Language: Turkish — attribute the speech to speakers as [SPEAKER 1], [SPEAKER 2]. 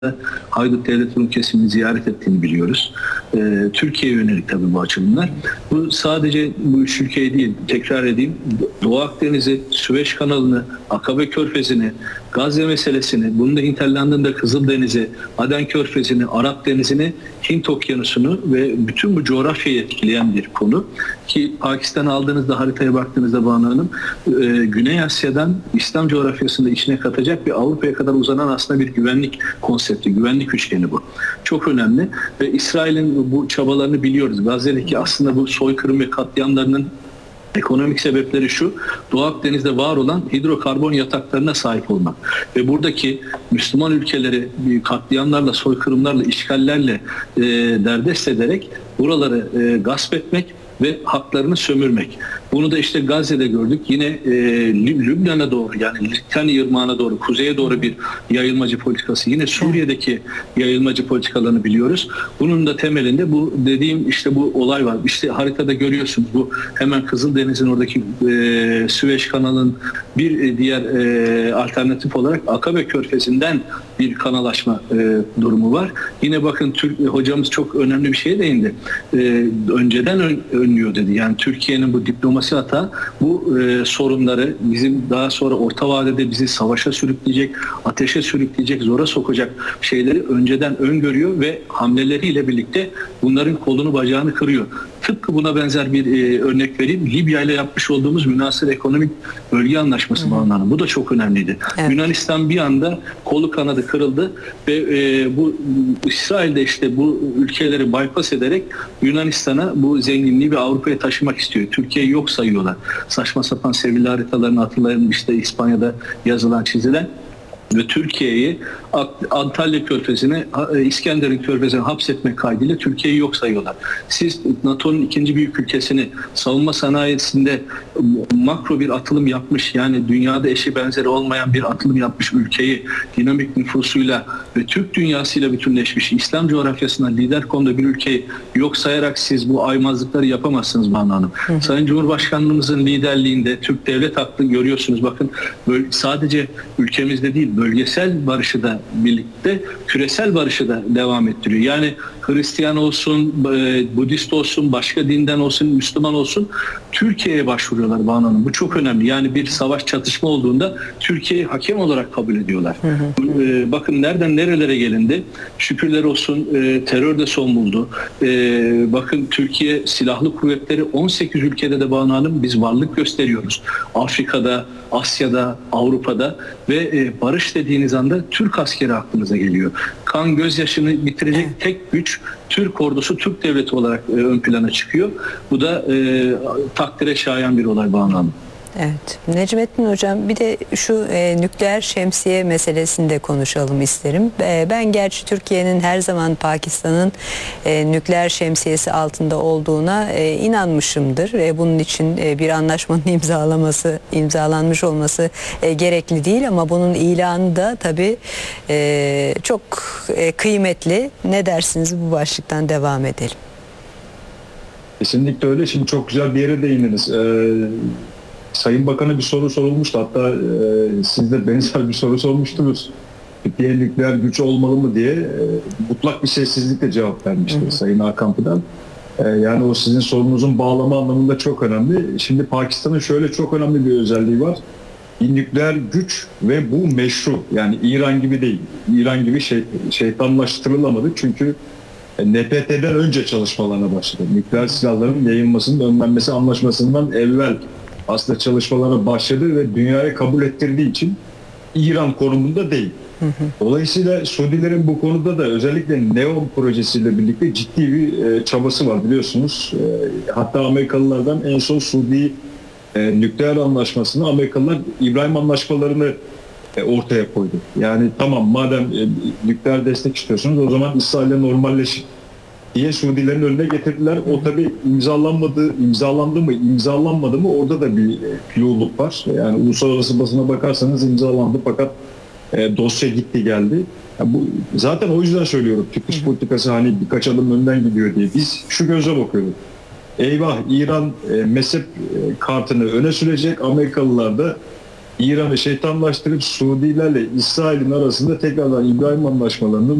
[SPEAKER 1] Haydut Devlet Rum kesimini ziyaret ettiğini biliyoruz. Türkiye'ye yönelik tabii bu açılımlar. Bu sadece bu üç ülkeyi değil, tekrar edeyim. Doğu Akdeniz'i, Süveyş kanalını, Akabe Körfezi'ni, Gazze meselesini, bunun da hinterlandında Kızıldeniz'i, Aden Körfezi'ni, Arap Denizi'ni, Hint Okyanusu'nu ve bütün bu coğrafyayı etkileyen bir konu. Ki Pakistan'ı aldığınızda, haritaya baktığınızda Banu Hanım, Güney Asya'dan İslam coğrafyasında içine katacak ve Avrupa'ya kadar uzanan aslında bir güvenlik konsepti, güvenlik üçgeni bu. Çok önemli ve İsrail'in bu çabalarını biliyoruz. Gazze'deki aslında bu soykırım ve katliamlarının ekonomik sebepleri şu: Doğu Akdeniz'de var olan hidrokarbon yataklarına sahip olmak. Ve buradaki Müslüman ülkeleri katliamlarla, soykırımlarla, işgallerle derdest ederek buraları gasp etmek ve haklarını sömürmek. Bunu da işte Gazze'de gördük. Yine Lübnan'a doğru, yani Litani Irmağı'na doğru, kuzeye doğru bir yayılmacı politikası. Yine Suriye'deki yayılmacı politikalarını biliyoruz. Bunun da temelinde bu dediğim işte bu olay var. İşte haritada görüyorsunuz, bu hemen Kızıldeniz'in oradaki Süveyş kanalının bir diğer alternatif olarak Akabe Körfezi'nden bir kanalaşma durumu var. Yine bakın hocamız çok önemli bir şeye değindi. Önceden önlüyor dedi. Yani Türkiye'nin bu diplomasi hata bu sorunları bizim daha sonra orta vadede bizi savaşa sürükleyecek, ateşe sürükleyecek, zora sokacak şeyleri önceden öngörüyor ve hamleleriyle birlikte bunların kolunu bacağını kırıyor. Tıpkı buna benzer bir örnek vereyim. Libya ile yapmış olduğumuz münhasır ekonomik bölge anlaşması bağlamında. Bu da çok önemliydi. Evet. Yunanistan bir anda kolu kanadı kırıldı ve bu İsrail'de işte bu ülkeleri bypass ederek Yunanistan'a bu zenginliği ve Avrupa'ya taşımak istiyor. Türkiye'yi yok sayıyorlar. Saçma sapan sevgili haritalarını hatırlayın, işte İspanya'da yazılan, çizilen ve Türkiye'yi Antalya Körfezi'ne, İskenderun Körfezi'ne hapsetmek kaydıyla Türkiye'yi yok sayıyorlar. Siz NATO'nun ikinci büyük ülkesini savunma sanayisinde makro bir atılım yapmış, yani dünyada eşi benzeri olmayan bir atılım yapmış ülkeyi dinamik nüfusuyla ve Türk dünyasıyla bütünleşmiş, İslam coğrafyasına lider konuda bir ülkeyi yok sayarak siz bu aymazlıkları yapamazsınız Banu Hanım. Sayın Cumhurbaşkanlığımızın liderliğinde Türk devlet aklı görüyorsunuz. Bakın sadece ülkemizde değil, bölgesel barışı da birlikte küresel barışı da devam ettiriyor. Yani Hristiyan olsun, Budist olsun, başka dinden olsun, Müslüman olsun, Türkiye'ye başvuruyorlar Banu Hanım. Bu çok önemli. Yani bir savaş, çatışma olduğunda Türkiye'yi hakem olarak kabul ediyorlar. Bakın nereden nerelere gelindi. Şükürler olsun terör de son buldu. Bakın Türkiye Silahlı Kuvvetleri 18 ülkede de Banu Hanım biz varlık gösteriyoruz. Afrika'da, Asya'da, Avrupa'da ve barış dediğiniz anda Türk askeri aklınıza geliyor. Kan gözyaşını bitirecek tek güç Türk ordusu, Türk devleti olarak ön plana çıkıyor. Bu da takdire şayan bir olay Banu Hanım.
[SPEAKER 2] Evet. Necmettin Hocam, bir de şu nükleer şemsiye meselesini de konuşalım isterim. Ben gerçi Türkiye'nin her zaman Pakistan'ın nükleer şemsiyesi altında olduğuna inanmışımdır. Bunun için bir anlaşmanın imzalanmış olması gerekli değil, ama bunun ilanı da tabii çok kıymetli. Ne dersiniz, bu başlıktan devam edelim.
[SPEAKER 3] Kesinlikle öyle. Şimdi çok güzel bir yere değindiniz. Sayın Bakan'a bir soru sorulmuştu. Hatta siz de benzer bir soru sormuştunuz. Türkiye nükleer güç olmalı mı diye mutlak bir sessizlikle cevap vermişti Sayın Hakan Fidan. Yani o sizin sorunuzun bağlama anlamında çok önemli. Şimdi Pakistan'ın şöyle çok önemli bir özelliği var. Bir nükleer güç ve bu meşru. Yani İran gibi değil. İran gibi şeytanlaştırılamadı. Çünkü NPT'den önce çalışmalarına başladı. Nükleer silahların yayılmasının önlenmesi anlaşmasından evvel aslında çalışmalara başladı ve dünyaya kabul ettirdiği için İran konumunda değil. Dolayısıyla Suudilerin bu konuda da özellikle NEOM projesiyle birlikte ciddi bir çabası var biliyorsunuz. Hatta Amerikalılardan en son Suudi nükleer anlaşmasını, Amerikalılar İbrahim anlaşmalarını ortaya koydu. Yani tamam, madem nükleer destek istiyorsunuz o zaman İsrail'le normalleşin diye Suudilerin önüne getirdiler. O tabii imzalandı mı, imzalanmadı mı, orada da bir piloluk var. Yani uluslararası basına bakarsanız imzalandı fakat dosya gitti geldi. Yani bu zaten o yüzden söylüyorum, Türk dış politikası hani birkaç adım önden gidiyor diye. Biz şu göze bakıyoruz. Eyvah, İran mezhep kartını öne sürecek, Amerikalılar da İran'ı şeytanlaştırıp Suudilerle İsrail'in arasında tekrardan İbrahim Anlaşmalarını